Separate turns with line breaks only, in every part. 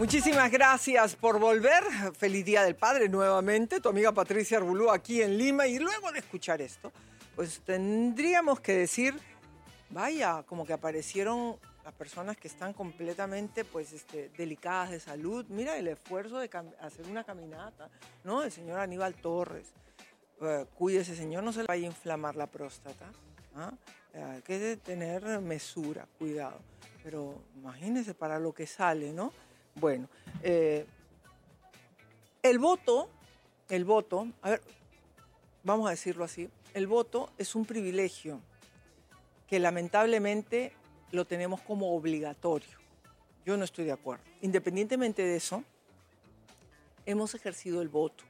Muchísimas gracias por volver. Feliz Día del Padre nuevamente. Tu amiga Patricia Arbulú aquí en Lima. Y luego de escuchar esto, pues tendríamos que decir, vaya, como que aparecieron las personas que están completamente delicadas de salud. Mira el esfuerzo de hacer una caminata, ¿no? El señor Aníbal Torres. Cuídese, señor, no se le vaya a inflamar la próstata. ¿Ah? Hay que tener mesura, cuidado. Pero imagínese para lo que sale, ¿no? Bueno, el voto, a ver, vamos a decirlo así, el voto es un privilegio que lamentablemente lo tenemos como obligatorio. Yo no estoy de acuerdo. Independientemente de eso, hemos ejercido el voto.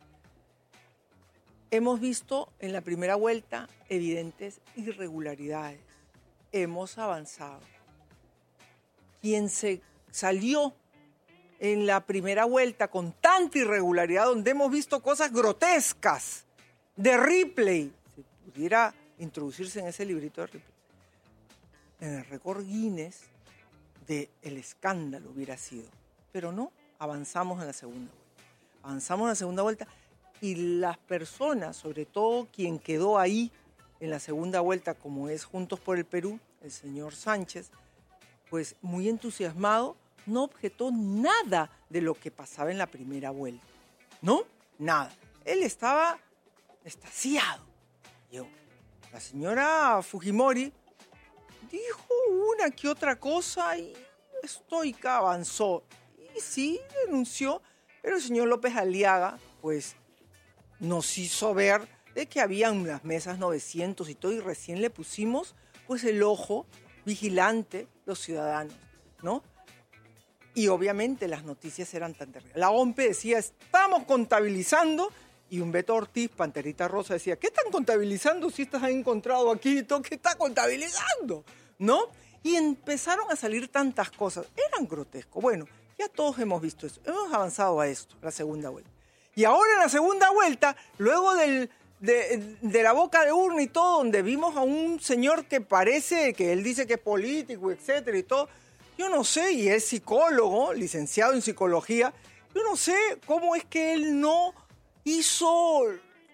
Hemos visto en la primera vuelta evidentes irregularidades. Hemos avanzado. Quien se salió en la primera vuelta con tanta irregularidad, donde hemos visto cosas grotescas de Ripley, si pudiera introducirse en ese librito de Ripley, en el récord Guinness del escándalo hubiera sido. Pero no, avanzamos en la segunda vuelta. Avanzamos en la segunda vuelta y las personas, sobre todo quien quedó ahí en la segunda vuelta, como es Juntos por el Perú, el señor Sánchez, pues muy entusiasmado, no objetó nada de lo que pasaba en la primera vuelta. ¿No? Nada. Él estaba extasiado. La señora Fujimori dijo una que otra cosa y estoica avanzó. Y sí, denunció, pero el señor López Aliaga, pues, nos hizo ver de que habían las mesas 900 y todo, y recién le pusimos, pues, el ojo vigilante los ciudadanos, ¿no? Y obviamente las noticias eran tan terribles. La OMPE decía, estamos contabilizando, y Humberto Ortiz, Panterita Rosa, decía, ¿qué están contabilizando si estás encontrado aquí? ¿Qué está contabilizando? ¿No? Y empezaron a salir tantas cosas. Eran grotescos. Bueno, ya todos hemos visto eso. Hemos avanzado a esto, la segunda vuelta. Y ahora en la segunda vuelta, luego de la boca de urna y todo, donde vimos a un señor que parece que él dice que es político, etcétera, y todo. Yo no sé, y es psicólogo, licenciado en psicología, yo no sé cómo es que él no hizo,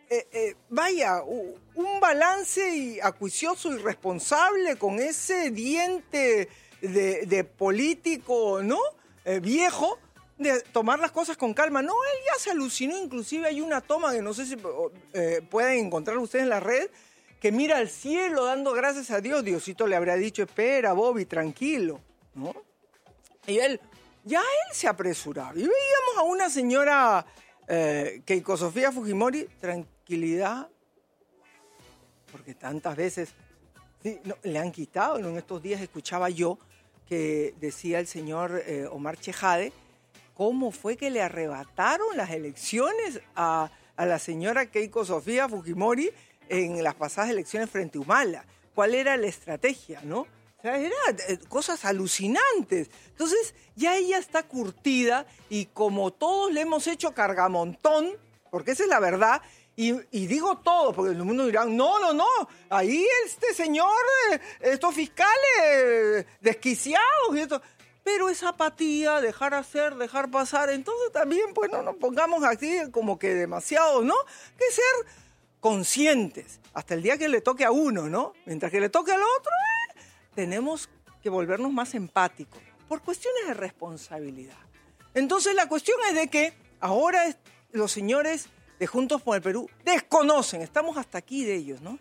un balance acuicioso y responsable con ese diente de político, ¿no? Viejo, de tomar las cosas con calma. No, él ya se alucinó, inclusive hay una toma que no sé si pueden encontrar ustedes en la red, que mira al cielo dando gracias a Dios. Diosito le habrá dicho, espera, Bobby, tranquilo, ¿no? Y él se apresuraba. Y veíamos a una señora, Keiko Sofía Fujimori, tranquilidad, porque tantas veces le han quitado. En estos días escuchaba yo que decía el señor Omar Chejade, cómo fue que le arrebataron las elecciones a la señora Keiko Sofía Fujimori en las pasadas elecciones frente a Humala. ¿Cuál era la estrategia, no? O sea, eran cosas alucinantes. Entonces, ya ella está curtida y como todos le hemos hecho cargamontón, porque esa es la verdad, y digo todo, porque el mundo dirá, no, ahí este señor, estos fiscales desquiciados y esto. Pero esa apatía, dejar hacer, dejar pasar, entonces también, pues no nos pongamos así como que demasiado, ¿no? Que ser conscientes, hasta el día que le toque a uno, ¿no? Mientras que le toque al otro, tenemos que volvernos más empáticos, por cuestiones de responsabilidad. Entonces la cuestión es de que ahora los señores de Juntos por el Perú desconocen, estamos hasta aquí de ellos, ¿no?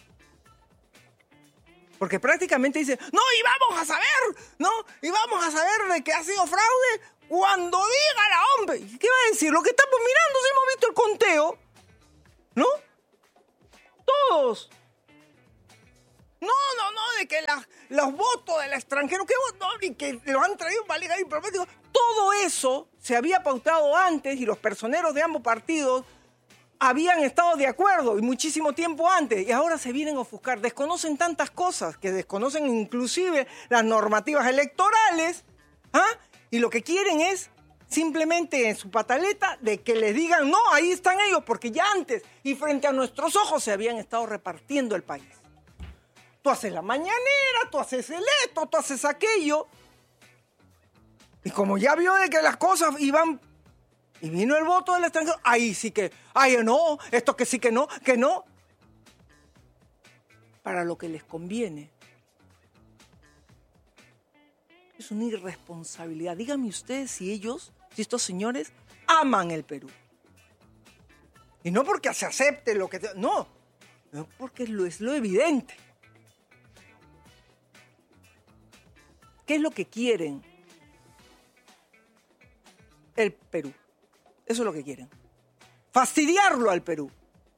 Porque prácticamente dicen, no, y vamos a saber, ¿no? Y vamos a saber de que ha sido fraude cuando diga la OMPE. ¿Y qué va a decir? Lo que estamos mirando, si hemos visto el conteo, ¿no? Todos. No, de que los votos del extranjero, ¿qué votos? Y que lo han traído para ligar diplomático. Todo eso se había pautado antes y los personeros de ambos partidos habían estado de acuerdo y muchísimo tiempo antes, y ahora se vienen a ofuscar. Desconocen tantas cosas, que desconocen inclusive las normativas electorales, y lo que quieren es simplemente en su pataleta de que les digan, no, ahí están ellos, porque ya antes y frente a nuestros ojos se habían estado repartiendo el país. Tú haces la mañanera, tú haces el esto, tú haces aquello. Y como ya vio de que las cosas iban, y vino el voto del extranjero, ahí sí que, ay no, esto que sí que no, para lo que les conviene. Es una irresponsabilidad. Díganme ustedes si estos señores aman el Perú. Y no porque se acepte lo que... No porque es lo evidente. ¿Qué es lo que quieren? El Perú. Eso es lo que quieren. Fastidiarlo al Perú.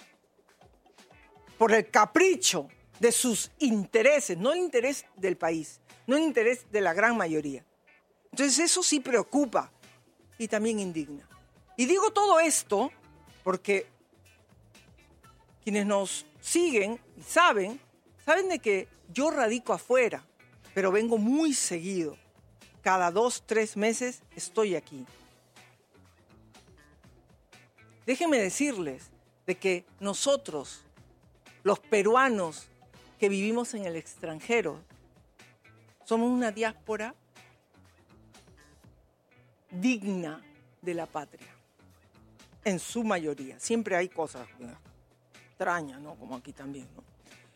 Por el capricho de sus intereses, no el interés del país, no el interés de la gran mayoría. Entonces eso sí preocupa y también indigna. Y digo todo esto porque quienes nos siguen y saben de que yo radico afuera, pero vengo muy seguido. Cada 2, 3 meses estoy aquí. Déjenme decirles de que nosotros, los peruanos que vivimos en el extranjero, somos una diáspora digna de la patria, en su mayoría. Siempre hay cosas extrañas, ¿no? Como aquí también, ¿no?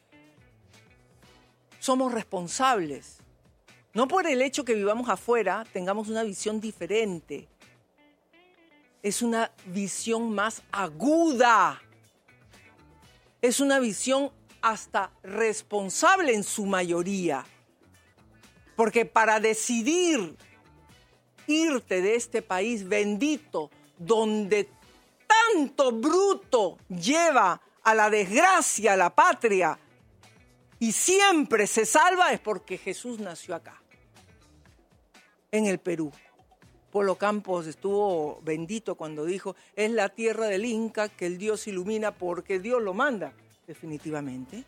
Somos responsables. No por el hecho que vivamos afuera tengamos una visión diferente. Es una visión más aguda. Es una visión hasta responsable en su mayoría. Porque para decidir irte de este país bendito, donde tanto bruto lleva a la desgracia a la patria y siempre se salva, es porque Jesús nació acá, en el Perú. Polo Campos estuvo bendito cuando dijo, es la tierra del Inca que el Dios ilumina porque Dios lo manda. Definitivamente.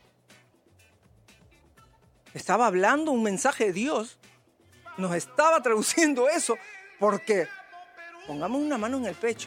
Estaba hablando un mensaje de Dios. Nos estaba traduciendo eso porque pongamos una mano en el pecho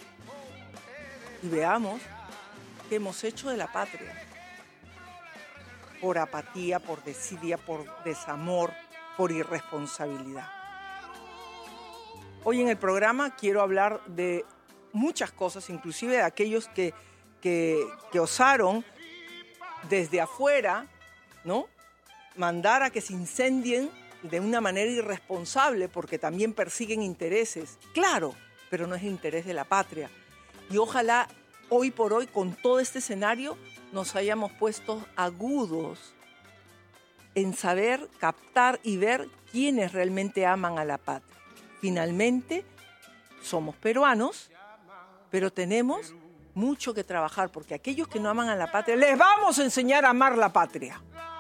y veamos qué hemos hecho de la patria. Por apatía, por desidia, por desamor, por irresponsabilidad. Hoy en el programa quiero hablar de muchas cosas, inclusive de aquellos que osaron desde afuera, ¿no?, mandar a que se incendien de una manera irresponsable porque también persiguen intereses. Claro, pero no es el interés de la patria. Y ojalá hoy por hoy, con todo este escenario, nos hayamos puesto agudos en saber captar y ver quiénes realmente aman a la patria. Finalmente, somos peruanos, pero tenemos mucho que trabajar, porque aquellos que no aman a la patria, les vamos a enseñar a amar la patria.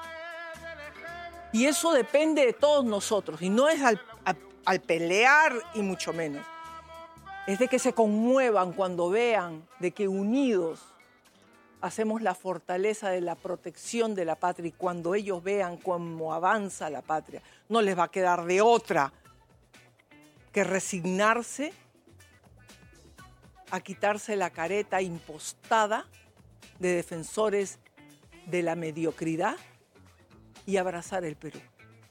Y eso depende de todos nosotros, y no es al pelear y mucho menos. Es de que se conmuevan cuando vean de que unidos hacemos la fortaleza de la protección de la patria, y cuando ellos vean cómo avanza la patria, no les va a quedar de otra que resignarse a quitarse la careta impostada de defensores de la mediocridad y abrazar el Perú.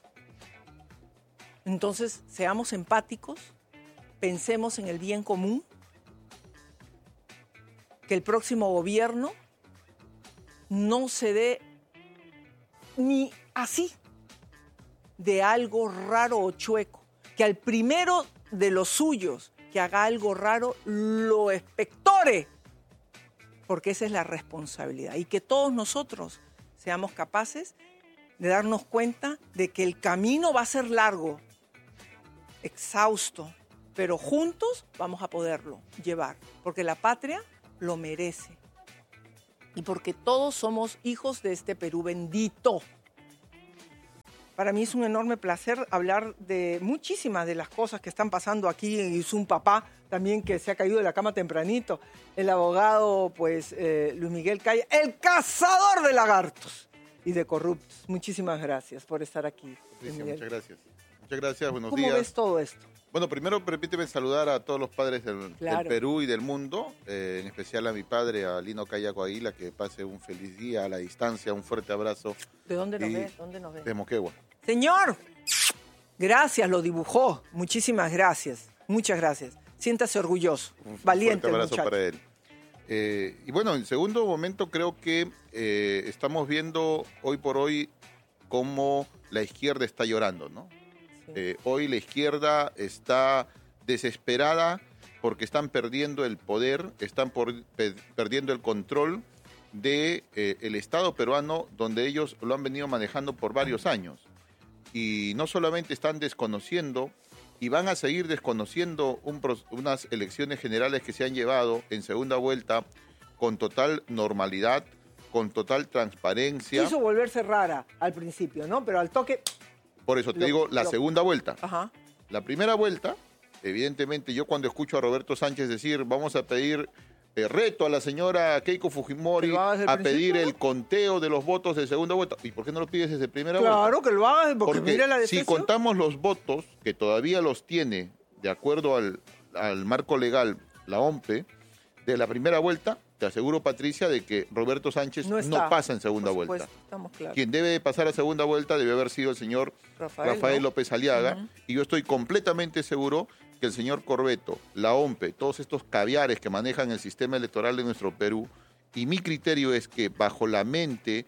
Entonces, seamos empáticos, pensemos en el bien común, que el próximo gobierno no se dé ni así de algo raro o chueco, que al primero de los suyos que haga algo raro lo expectore, porque esa es la responsabilidad, y que todos nosotros seamos capaces de darnos cuenta de que el camino va a ser largo, exhausto, pero juntos vamos a poderlo llevar, porque la patria lo merece y porque todos somos hijos de este Perú bendito. Para mí es un enorme placer hablar de muchísimas de las cosas que están pasando aquí. Es un papá también que se ha caído de la cama tempranito, el abogado Luis Miguel Calla, el cazador de lagartos y de corruptos. Muchísimas gracias por estar aquí.
Patricia, muchas gracias. Muchas gracias, buenos
días.
¿Cómo
ves todo esto?
Bueno, primero permíteme saludar a todos los padres del Perú y del mundo, en especial a mi padre, a Lino Calla Coahuila, que pase un feliz día a la distancia, un fuerte abrazo.
¿De dónde nos ves? ¿Dónde nos ves?
De Moquegua.
Señor, Gracias, lo dibujó. Muchísimas gracias. Muchas gracias. Siéntase orgulloso. Valiente
Un
el
fuerte abrazo
muchacho.
para él. Y bueno, en segundo momento creo que estamos viendo hoy por hoy cómo la izquierda está llorando, ¿no? Sí. Hoy la izquierda está desesperada porque están perdiendo el poder, están perdiendo el control de el Estado peruano, donde ellos lo han venido manejando por varios años. Y no solamente están desconociendo, y van a seguir desconociendo unas elecciones generales que se han llevado en segunda vuelta con total normalidad, con total transparencia.
Quiso volverse rara al principio, ¿no? Pero al toque...
Por eso te digo, la segunda vuelta.
Ajá.
La primera vuelta, evidentemente, yo cuando escucho a Roberto Sánchez decir, vamos a pedir reto a la señora Keiko Fujimori a pedir el conteo de los votos de segunda vuelta. ¿Y por qué no lo pides desde primera vuelta?
Claro que lo hagas, porque mira la
si contamos los votos, que todavía los tiene, de acuerdo al marco legal, la OMPE, de la primera vuelta, te aseguro, Patricia, de que Roberto Sánchez no pasa en segunda vuelta.
Estamos claros.
Quien debe pasar a segunda vuelta debe haber sido el señor Rafael López Aliaga, y yo estoy completamente seguro que el señor Corbeto, la OMPE, todos estos caviares que manejan el sistema electoral de nuestro Perú, y mi criterio es que bajo la mente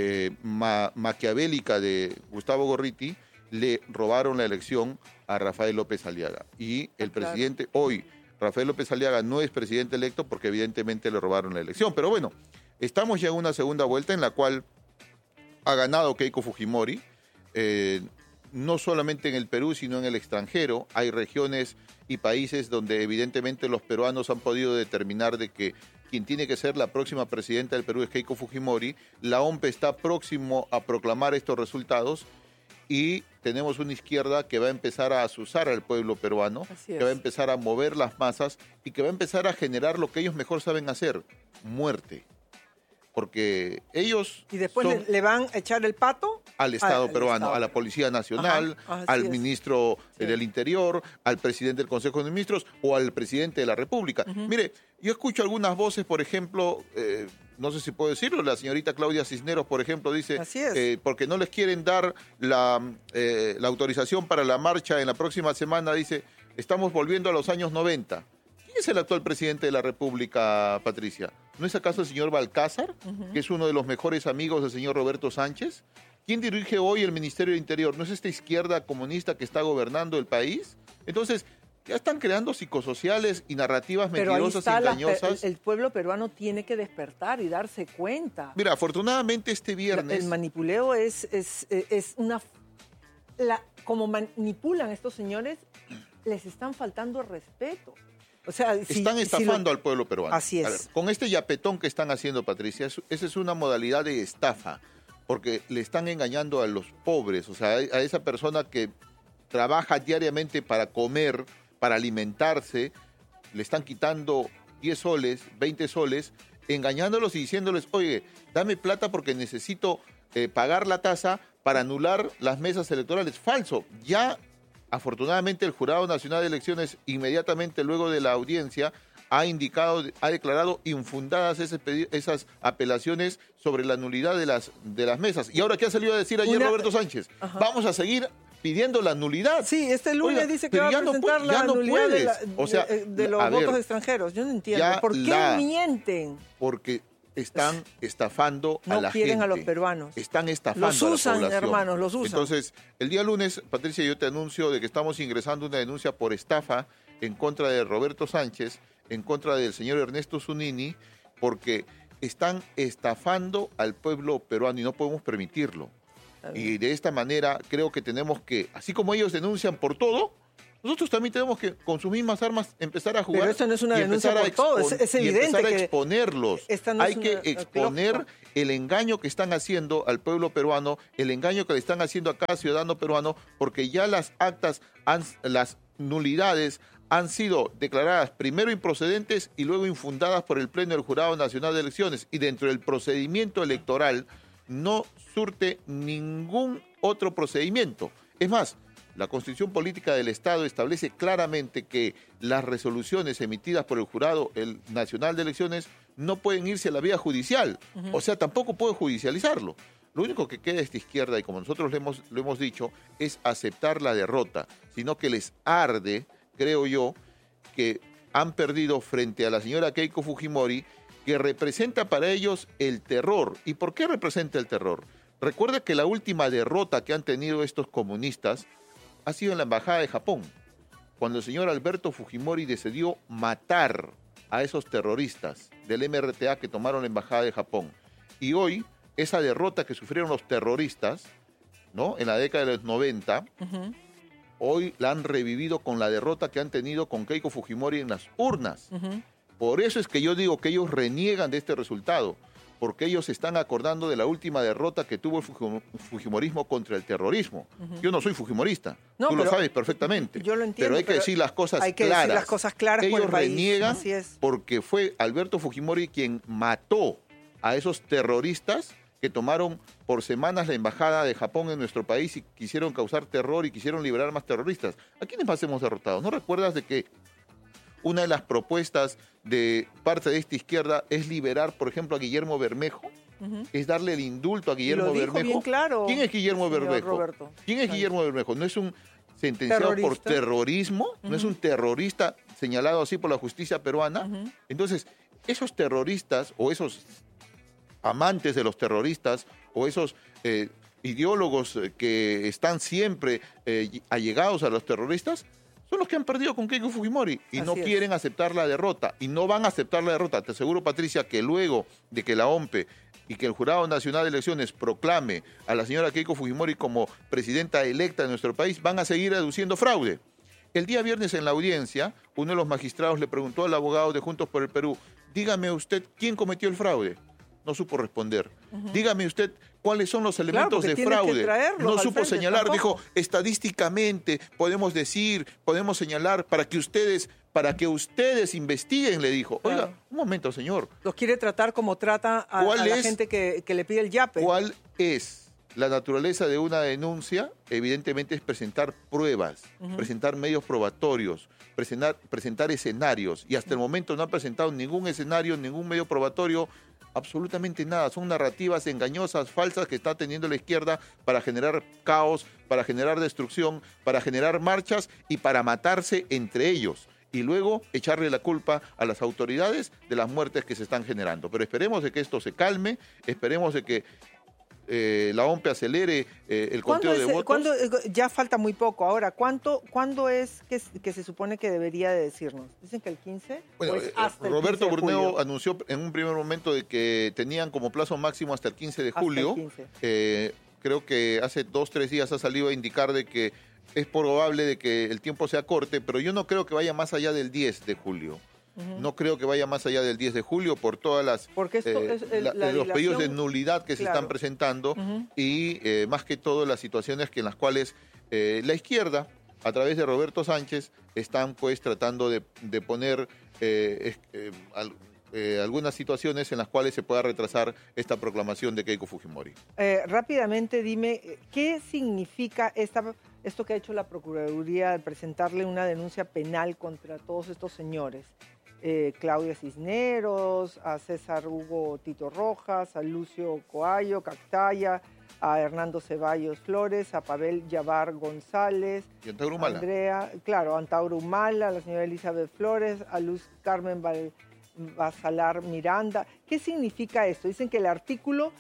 maquiavélica de Gustavo Gorriti, le robaron la elección a Rafael López Aliaga. Y el presidente hoy, Rafael López Aliaga, no es presidente electo porque evidentemente le robaron la elección. Pero bueno, estamos ya en una segunda vuelta en la cual ha ganado Keiko Fujimori, no solamente en el Perú, sino en el extranjero. Hay regiones y países donde evidentemente los peruanos han podido determinar de que quien tiene que ser la próxima presidenta del Perú es Keiko Fujimori. La OMPE está próximo a proclamar estos resultados y tenemos una izquierda que va a empezar a azuzar al pueblo peruano, que va a empezar a mover las masas y que va a empezar a generar lo que ellos mejor saben hacer, muerte. Porque ellos...
¿Y después le van a echar el pato?
Al Estado peruano, a la Policía Nacional, al ministro del Interior, al presidente del Consejo de Ministros o al presidente de la República. Mire, yo escucho algunas voces, por ejemplo, no sé si puedo decirlo, la señorita Claudia Cisneros, por ejemplo, dice porque no les quieren dar la autorización para la marcha en la próxima semana, dice, estamos volviendo a los años 90. ¿Quién es el actual presidente de la República, Patricia? ¿No es acaso el señor Balcázar, que es uno de los mejores amigos del señor Roberto Sánchez? ¿Quién dirige hoy el Ministerio de Interior? ¿No es esta izquierda comunista que está gobernando el país? Entonces, ya están creando psicosociales y narrativas mentirosas y engañosas.
El pueblo peruano tiene que despertar y darse cuenta.
Mira, afortunadamente este viernes...
El manipuleo es una... como manipulan estos señores, les están faltando respeto. O sea,
están estafando al pueblo peruano.
Así es.
A ver, con este yapetón que están haciendo, Patricia, esa es una modalidad de estafa, porque le están engañando a los pobres, o sea, a esa persona que trabaja diariamente para comer, para alimentarse, le están quitando 10 soles, 20 soles, engañándolos y diciéndoles, oye, dame plata porque necesito pagar la tasa para anular las mesas electorales. Falso. Ya, afortunadamente, el Jurado Nacional de Elecciones, inmediatamente luego de la audiencia, ha declarado infundadas esas apelaciones sobre la nulidad de las mesas. ¿Y ahora qué ha salido a decir ayer Roberto Sánchez? Vamos a seguir pidiendo la nulidad.
Sí, este lunes dice que va a presentar la nulidad de los votos extranjeros. Yo no entiendo. ¿Por qué mienten?
Porque están estafando a la gente. No quieren
a los peruanos.
Están estafando a la población.
Los usan, hermanos, los usan.
Entonces, el día lunes, Patricia, yo te anuncio de que estamos ingresando una denuncia por estafa en contra de Roberto Sánchez, en contra del señor Ernesto Zunini, porque están estafando al pueblo peruano y no podemos permitirlo. Y de esta manera creo que tenemos que, así como ellos denuncian por todo, nosotros también tenemos que, con sus mismas armas, empezar a jugar.
Pero esto no es una denuncia por todo, es evidente.
Y empezar a exponerlos. Hay que exponer el engaño que están haciendo al pueblo peruano, el engaño que le están haciendo a cada ciudadano peruano, porque ya las actas, las nulidades han sido declaradas primero improcedentes y luego infundadas por el Pleno del Jurado Nacional de Elecciones. Y dentro del procedimiento electoral no surte ningún otro procedimiento. Es más, la Constitución Política del Estado establece claramente que las resoluciones emitidas por el Jurado Nacional de Elecciones no pueden irse a la vía judicial. O sea, tampoco puede judicializarlo. Lo único que queda a esta izquierda, y como nosotros lo hemos dicho, es aceptar la derrota, sino que les arde, creo yo, que han perdido frente a la señora Keiko Fujimori, que representa para ellos el terror. ¿Y por qué representa el terror? Recuerda que la última derrota que han tenido estos comunistas ha sido en la Embajada de Japón, cuando el señor Alberto Fujimori decidió matar a esos terroristas del MRTA que tomaron la Embajada de Japón. Y hoy, esa derrota que sufrieron los terroristas, ¿no?, en la década de los 90, hoy la han revivido con la derrota que han tenido con Keiko Fujimori en las urnas. Por eso es que yo digo que ellos reniegan de este resultado, porque ellos se están acordando de la última derrota que tuvo el fujimorismo contra el terrorismo. Yo no soy fujimorista, tú lo sabes perfectamente.
Yo lo entiendo.
Pero hay que decir las cosas
hay que
claras.
Decir las cosas claras.
Ellos
por el país.
reniegan
Así es.
porque fue Alberto Fujimori quien mató a esos terroristas que tomaron por semanas la embajada de Japón en nuestro país y quisieron causar terror y quisieron liberar más terroristas. ¿A quiénes más hemos derrotado? ¿No recuerdas de que una de las propuestas de parte de esta izquierda es liberar, por ejemplo, a Guillermo Bermejo? Es darle el indulto a Guillermo Bermejo.
Bien claro,
¿Quién es Guillermo Bermejo?
Roberto.
¿Quién es Guillermo Bermejo? No es un sentenciado por terrorismo, no es un terrorista señalado así por la justicia peruana. Entonces, esos terroristas o esos amantes de los terroristas o esos ideólogos que están siempre allegados a los terroristas son los que han perdido con Keiko Fujimori y no quieren aceptar la derrota y no van a aceptar la derrota. Te aseguro, Patricia, que luego de que la OMPE y que el Jurado Nacional de Elecciones proclame a la señora Keiko Fujimori como presidenta electa de nuestro país, van a seguir aduciendo fraude. El día viernes en la audiencia, uno de los magistrados le preguntó al abogado de Juntos por el Perú, dígame usted, ¿quién cometió el fraude? No supo responder. Dígame usted cuáles son los elementos de fraude. No supo señalar. Tampoco. Dijo, estadísticamente podemos decir, podemos señalar para que ustedes investiguen, le dijo. Claro. Oiga, un momento, señor.
Los quiere tratar como trata a la gente que le pide el yape.
¿Cuál es la naturaleza de una denuncia? Evidentemente es presentar pruebas, presentar medios probatorios, presentar escenarios. Y hasta el momento no ha presentado ningún escenario, ningún medio probatorio, absolutamente nada. Son narrativas engañosas, falsas que está teniendo la izquierda para generar caos, para generar destrucción, para generar marchas y para matarse entre ellos. Y luego echarle la culpa a las autoridades de las muertes que se están generando. Pero esperemos de que esto se calme, esperemos de que la OMPE acelere el conteo de votos.
Ya falta muy poco. Ahora, ¿cuándo es que se supone que debería de decirnos? ¿Dicen que el 15?
Bueno, Roberto Burneo anunció en un primer momento de que tenían como plazo máximo hasta el 15 de julio. Creo que hace 2-3 días ha salido a indicar de que es probable de que el tiempo sea corte, pero yo no creo que vaya más allá del 10 de julio. No creo que vaya más allá del 10 de julio por todas las los pedidos de nulidad que se están presentando y más que todo las situaciones en las cuales la izquierda, a través de Roberto Sánchez, están pues tratando de poner algunas situaciones en las cuales se pueda retrasar esta proclamación de Keiko Fujimori.
Rápidamente dime, ¿qué significa esto que ha hecho la Procuraduría de presentarle una denuncia penal contra todos estos señores? Claudia Cisneros, a César Hugo Tito Rojas, a Lucio Coayo Cactaya, a Hernando Ceballos Flores, a Pavel Yavar González,
y Antauro Humala.
Antauro Humala, a la señora Elizabeth Flores, a Luz Carmen Basalar Miranda. ¿Qué significa esto? Dicen que el artículo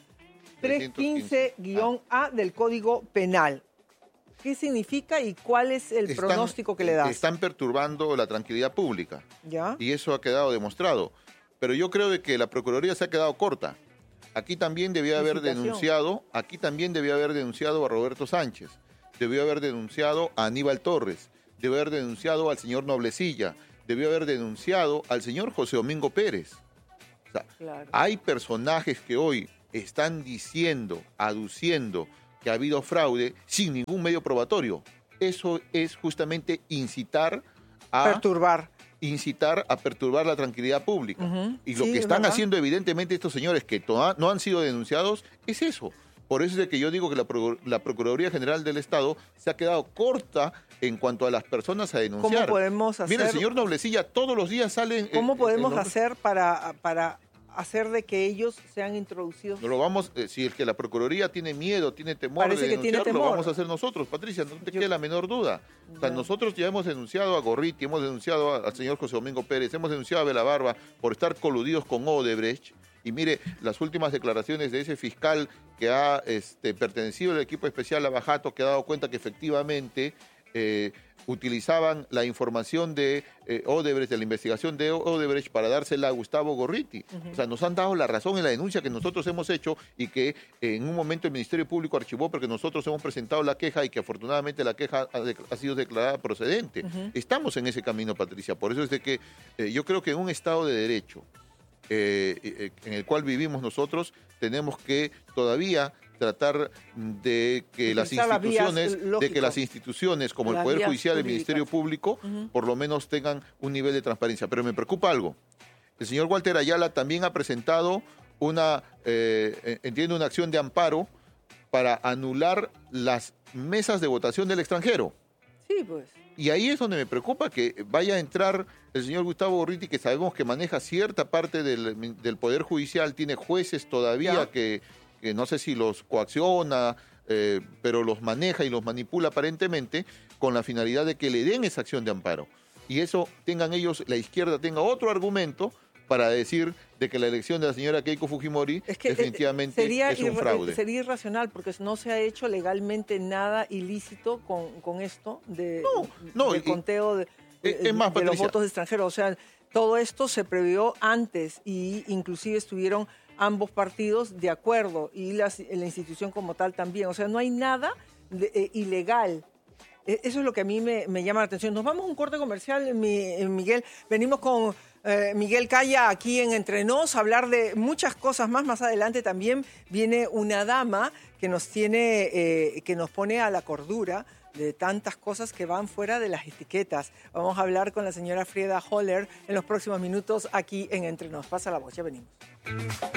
315-A del Código Penal. ¿Qué significa y cuál es el pronóstico que le das?
Están perturbando la tranquilidad pública.
¿Ya?
Y eso ha quedado demostrado. Pero yo creo de que la Procuraduría se ha quedado corta. Aquí también debía haber denunciado a Roberto Sánchez, debió haber denunciado a Aníbal Torres, debió haber denunciado al señor Noblecilla, debió haber denunciado al señor José Domingo Pérez. O sea, hay personajes que hoy están diciendo, aduciendo que ha habido fraude sin ningún medio probatorio. Eso es justamente incitar a perturbar la tranquilidad pública. Y lo que están haciendo evidentemente estos señores que no han sido denunciados es eso. Por eso es de que yo digo que la Procuraduría General del Estado se ha quedado corta en cuanto a las personas a denunciar.
¿Cómo podemos hacer?
Mira, el señor Noblecilla todos los días sale...
¿Cómo podemos hacer para hacer de que ellos sean introducidos.
No lo vamos, si es que la Procuraduría tiene miedo, tiene temor
Parece
de
que tiene
denunciarlo, lo
temor.
vamos a hacer nosotros, Patricia, no te quede la menor duda. O sea, nosotros ya hemos denunciado a Gorriti, hemos denunciado al señor José Domingo Pérez, hemos denunciado a Belabarba por estar coludidos con Odebrecht. Y mire, las últimas declaraciones de ese fiscal que ha pertenecido al equipo especial Lavajato, que ha dado cuenta que efectivamente utilizaban la información de Odebrecht, de la investigación de Odebrecht, para dársela a Gustavo Gorriti. O sea, nos han dado la razón en la denuncia que nosotros hemos hecho y que en un momento el Ministerio Público archivó porque nosotros hemos presentado la queja y que afortunadamente la queja ha sido declarada procedente. Estamos en ese camino, Patricia. Por eso es de que yo creo que en un Estado de Derecho en el cual vivimos nosotros, tenemos que todavía tratar de que las instituciones como el Poder Judicial y el Ministerio Público por lo menos tengan un nivel de transparencia. Pero me preocupa algo. El señor Walter Ayala también ha presentado una acción de amparo para anular las mesas de votación del extranjero.
Sí, pues.
Y ahí es donde me preocupa que vaya a entrar el señor Gustavo Gorriti, que sabemos que maneja cierta parte del Poder Judicial, tiene jueces todavía que no sé si los coacciona, pero los maneja y los manipula aparentemente con la finalidad de que le den esa acción de amparo. Y eso tengan ellos, la izquierda tenga otro argumento para decir de que la elección de la señora Keiko Fujimori definitivamente es un fraude.
Sería irracional porque no se ha hecho legalmente nada ilícito con esto del conteo de los votos extranjeros. O sea, todo esto se previó antes y inclusive estuvieron ambos partidos de acuerdo y la institución como tal también. O sea, no hay nada ilegal. Eso es lo que a mí me llama la atención. Nos vamos a un corte comercial, Miguel. Venimos con Miguel Calla aquí en Entre Nos a hablar de muchas cosas más. Más adelante también viene una dama que nos pone a la cordura de tantas cosas que van fuera de las etiquetas. Vamos a hablar con la señora Frieda Holler en los próximos minutos aquí en Entre Nos. Pasa la voz, ya venimos.